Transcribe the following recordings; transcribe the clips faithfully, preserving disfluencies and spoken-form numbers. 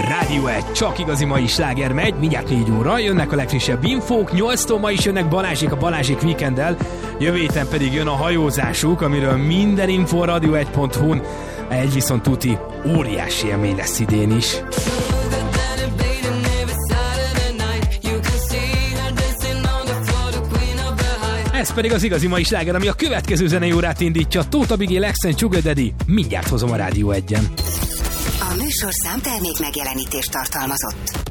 Rádió egy, csak igazi mai sláger megy, mindjárt négy óra, jönnek a legfrissebb infók, nyolctól ma is jönnek Balázsék a Balázsék Weekenddel, jövő héten pedig jön a hajózásuk, amiről minden info a rádió egy pont hu-n, egy viszont tuti, óriási élmény lesz idén is. Ez pedig az igazi mai sláger, ami a következő zenei órát indítja. Tóth Abigail, Accent, Sugar Daddy. Mindjárt hozom a Rádió egyen. A műsorszám termék megjelenítést tartalmazott.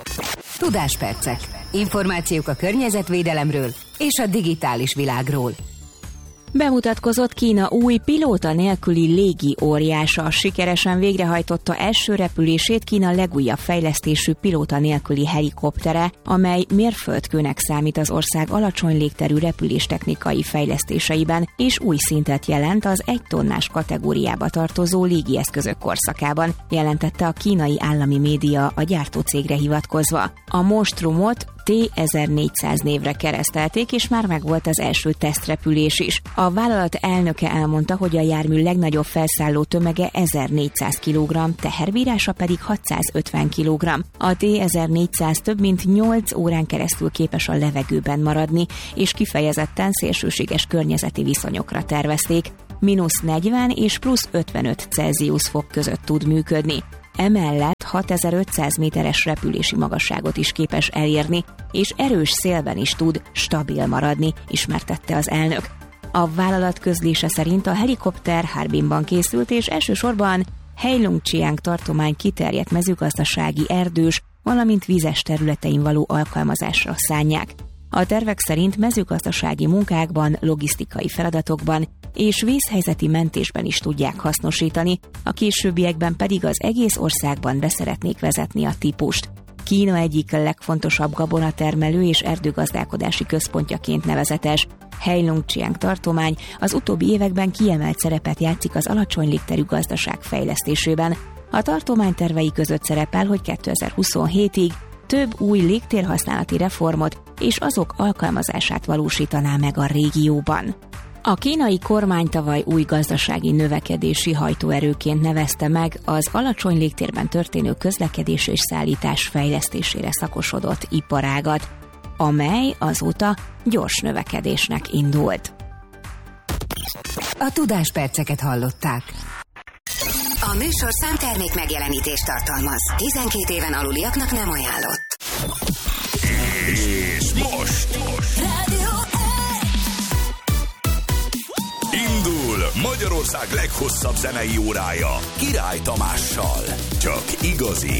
Tudáspercek. Információk a környezetvédelemről és a digitális világról. Bemutatkozott Kína új pilóta nélküli légi óriása. Sikeresen végrehajtotta első repülését Kína legújabb fejlesztésű pilóta nélküli helikoptere, amely mérföldkőnek számít az ország alacsony légterű repüléstechnikai fejlesztéseiben, és új szintet jelent az egy tonnás kategóriába tartozó légieszközök korszakában, jelentette a kínai állami média a gyártócégre hivatkozva. A monstrumot T ezernégyszáz névre keresztelték, és már megvolt az első tesztrepülés is. A vállalat elnöke elmondta, hogy a jármű legnagyobb felszálló tömege ezernégyszáz kilogramm, teherbírása pedig hatszázötven kilogramm. A T ezernégyszáz több mint nyolc órán keresztül képes a levegőben maradni, és kifejezetten szélsőséges környezeti viszonyokra tervezték. mínusz negyven és plusz ötvenöt Celsius fok között tud működni. Emellett hatezer-ötszáz méteres repülési magasságot is képes elérni, és erős szélben is tud stabil maradni, ismertette az elnök. A vállalat közlése szerint a helikopter Harbinban készült, és elsősorban Heilongjiang tartomány kiterjedt mezőgazdasági, erdős, valamint vízes területein való alkalmazásra szánják. A tervek szerint mezőgazdasági munkákban, logisztikai feladatokban és vízhelyzeti mentésben is tudják hasznosítani, a későbbiekben pedig az egész országban be szeretnék vezetni a típust. Kína egyik legfontosabb gabonatermelő és erdőgazdálkodási központjaként nevezetes Heilongjiang tartomány az utóbbi években kiemelt szerepet játszik az alacsony légterű gazdaság fejlesztésében. A tartomány tervei között szerepel, hogy kétezer-huszonhétig több új légtérhasználati reformot és azok alkalmazását valósítaná meg a régióban. A kínai kormány tavaly új gazdasági növekedési hajtóerőként nevezte meg az alacsony légtérben történő közlekedés és szállítás fejlesztésére szakosodott iparágat, amely azóta gyors növekedésnek indult. A tudásperceket hallották. A műsorszám termék megjelenítést tartalmaz. tizenkét éven aluliaknak nem ajánlott. És most, most. Indul Magyarország leghosszabb zenei órája Király Tamással. Csak igazi